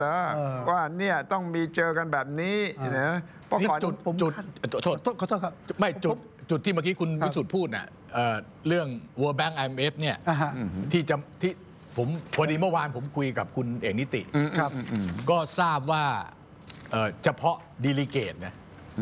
ว่าเนี่ยต้องมีเจอกันแบบนี้นะเพราะก่อนจุดขอโทษครับไม่จุดที่เมื่อกี้คุณวิสุทธ์พูดน่ะเรื่อง World Bank IMF เนี่ยที่ผมพอดีเมื่อวานผมคุยกับคุณเอกนิติก็ทราบว่าเฉพาะดีลิเกตนะ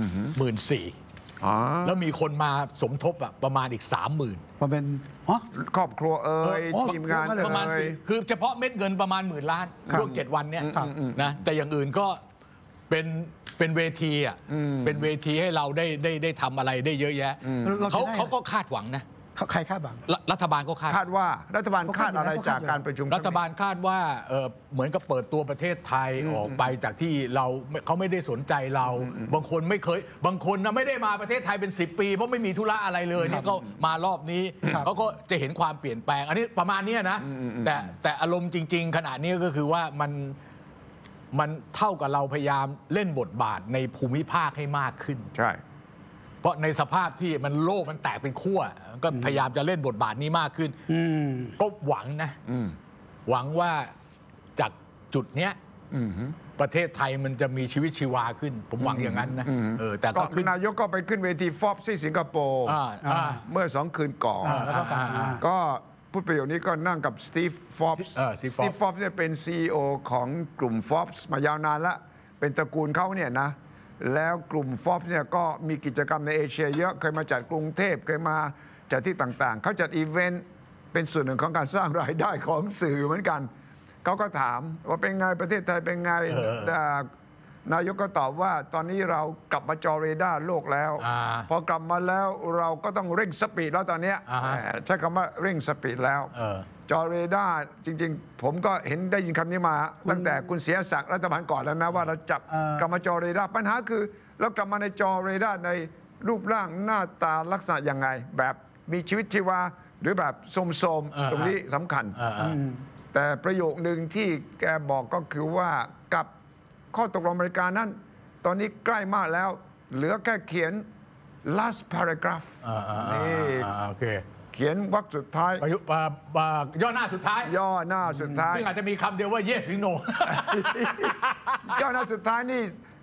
14,000แล้วมีคนมาสมทบประมาณอีก 30,000 มาเป็นครอบครัวทีมงานประมาณคือเฉพาะเม็ดเงินประมาณ10,000 ล้านช่วง7 วันเนี่ยนะแต่อย่างอื่นก็เป็นเวทีเป็นเวทีให้เราได้ทำอะไรได้เยอะแยะเขาก็คาดหวังนะใครคาดหวังรัฐบาลก็คาดว่ารัฐบาลคาดอะไรจากการประชุมรัฐบาลคาดว่าเหมือนกับเปิดตัวประเทศไทยออกไปจากที่เขาไม่ได้สนใจเราบางคนไม่เคยบางคนนะไม่ได้มาประเทศไทยเป็น10 ปีเพราะไม่มีธุระอะไรเลยนี่ก็มารอบนี้เขาก็จะเห็นความเปลี่ยนแปลงอันนี้ประมาณนี้นะแต่อารมณ์จริงๆขณะนี้ก็คือว่ามันเท่ากับเราพยายามเล่นบทบาทในภูมิภาคให้มากขึ้นใช่เพราะในสภาพที่มันโลกมันแตกเป็นขั้วก็พยายามจะเล่นบทบาทนี้มากขึ้นก็หวังนะหวังว่าจากจุดเนี้ยประเทศไทยมันจะมีชีวิตชีวาขึ้นผมหวังอย่างนั้นนะแต่ก็นายกก็ไปขึ้นเวทีฟอบที่สิงคโปร์เมื่อ2 คืนก่อนก็พูดประโยคนี้ก็นั่งกับสตีฟฟอบส์เนี่ยเป็น CEO ของกลุ่มฟอบส์มายาวนานละเป็นตระกูลเขาเนี่ยนะแล้วกลุ่มฟอบส์เนี่ยก็มีกิจกรรมในเอเชียเยอะเคยมาจัดกรุงเทพเคยมาจัดที่ต่างๆเขาจัดอีเวนต์เป็นส่วนหนึ่งของการสร้างรายได้ของสื่อเหมือนกันเขาก็ถามว่าเป็นไงประเทศไทยเป็นไงนายกก็ตอบว่าตอนนี้เรากลับมาจอเรดาร์โลกแล้วพอกลับมาแล้วเราก็ต้องเร่งสปีดแล้วตอนนี้ใช้คำว่าเร่งสปีดแล้วจอเรดาร์จริงๆผมก็เห็นได้ยินคำนี้มาตั้งแต่คุณเสียศักดิ์รัฐบาลก่อนแล้วนะว่าเราจับกลับมาจอเรดาร์ปัญหาคือเรากลับมาในจอเรดาร์ในรูปร่างหน้าตาลักษณะยังไงแบบมีชีวิตชีวาหรือแบบโสมๆตรงนี้สำคัญแต่ประโยคนึงที่แกบอกก็คือว่ากับข้อตกลงอเมริกานั้นตอนนี้ใกล้มากแล้วเหลือแค่เขียน last paragraph นี่โอเคเขียนวรรคสุดท้ายย่อหน้าสุดท้ายซึ่งอาจจะมีคำเดียวว่า yes หรือ no ย่อหน้าสุดท้ายนี่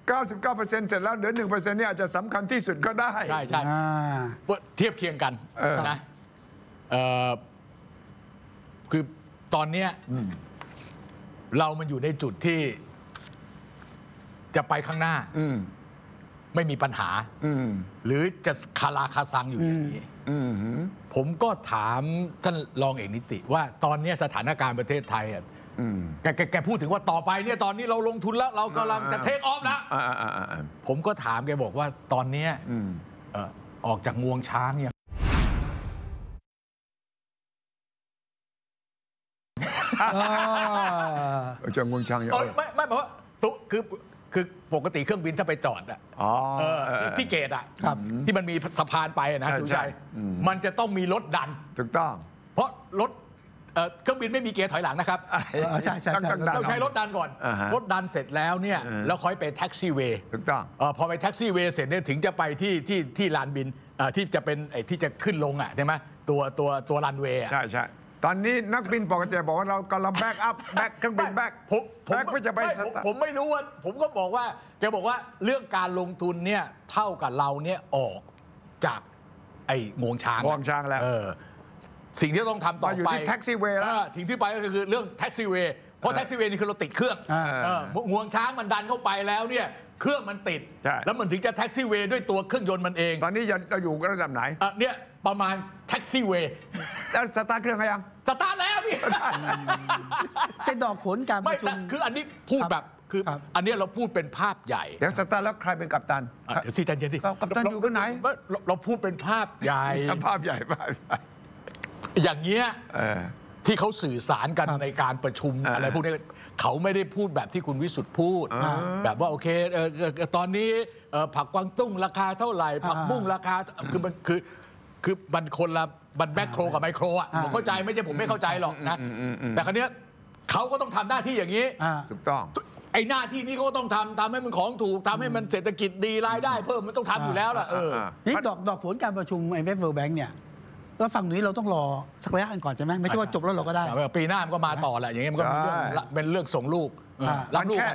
99% เสร็จแล้วเหลือ 1% นี่อาจจะสำคัญที่สุดก็ได้ใช่เทียบเคียงกันนะคือตอนนี้เรามันอยู่ในจุดที่จะไปข้างหน้าไม่มีปัญหาหรือจะคาราคาซังอยู่อย่างนี้ผมก็ถามท่านรองเอกนิติว่าตอนนี้สถานการณ์ประเทศไทยแกพูดถึงว่าต่อไปเนี่ยตอนนี้เราลงทุนแล้วเรากำลังจะเทคออฟแล้วผมก็ถามแกบอกว่าตอนนี้ออกจากงวงช้างเนี่ยจากงวงช้างไม่บอกว่าคือปกติเครื่องบินถ้าไปจอดที่เกตที่มันมีสะพานไปนะทุกชัยมันจะต้องมีรถดันถูกต้องเพราะรถเครื่องบินไม่มีเกียร์ถอยหลังนะครับใช่ต้องใช้รถดันก่อนรถดันเสร็จแล้วเนี่ยแล้วค่อยไปแท็กซี่เวย์ถูกต้องพอไปแท็กซี่เวย์เสร็จเนี่ยถึงจะไปที่ลานบินที่จะเป็นที่จะขึ้นลงใช่ไหมตัวรันเวย์ใช่ตอนนี้นักบินปกติบอกว่าเรากำลังแบ็กอัพแบ็กเครื่องบินแบ็กก็จะไปผมไม่รู้ว่าผมก็บอกว่าแกบอกว่าเรื่องการลงทุนเนี่ยเท่ากับเราเนี่ยออกจากไอ้งวงช้างแล้วสิ่งที่ต้องทำต่อไปแท็กซี่เวย์แล้วสิ่งที่ไปก็คือเรื่องแท็กซี่เวย์เพราะแท็กซี่เวย์นี่คือเราติดเครื่องงวงช้างมันดันเข้าไปแล้วเนี่ยเครื่องมันติดแล้วมันถึงจะแท็กซี่เวย์ด้วยตัวเครื่องยนต์มันเองตอนนี้เราอยู่ระดับไหนเนี่ยประมาณแท็กซี่เวย์แล้วสตาร์ทเครื่องยังสตาร์ทแล้วนี่เป็นดอกผลการประชุมคืออันนี้พูดแบบคืออันนี้เราพูดเป็นภาพใหญ่เดี๋ยวสตาร์ทแล้วใครเป็นกัปตันเดี๋ยวสิใจเย็นสิกัปตันอยู่กันไหนเราพูดเป็นภาพใหญ่ภาพใหญ่อย่างเงี้ยที่เขาสื่อสารกันในการประชุมอะไรพวกนี้เขาไม่ได้พูดแบบที่คุณวิสุทธ์พูดแบบว่าโอเคตอนนี้ผักกวางตุ้งราคาเท่าไหร่ผักบุ้งราคาคือมันคนละมันแมคโครกับไมโครผมเข้าใจไม่ใช่ผมไม่เข้าใจหรอกนะแต่คราวนี้เขาก็ต้องทำหน้าที่อย่างนี้ถูกต้องไอ้หน้าที่นี้ก็ต้องทำให้มันของถูกทำให้มันเศรษฐกิจดีรายได้เพิ่มมันต้องทำอยู่แล้วล่ะนี่ดอกผลการประชุมIMF World Bank เนี่ยก็ฝั่งนี้เราต้องรอสักระยะก่อนใช่ไหมไม่ใช่ว่าจบแล้วเราก็ได้ปีหน้ามันก็มาต่อแหละอย่างเงี้ยมันก็เป็นเรื่องส่งลูกรับลูก